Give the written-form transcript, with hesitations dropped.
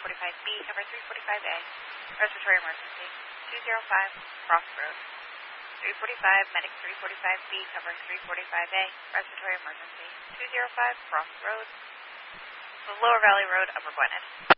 345B, cover 345A. Respiratory emergency. 205, Crossroads. 345, medic 345B, cover 345A. Respiratory emergency. 205, Crossroads. The Lower Valley Road, Upper Gwynedd.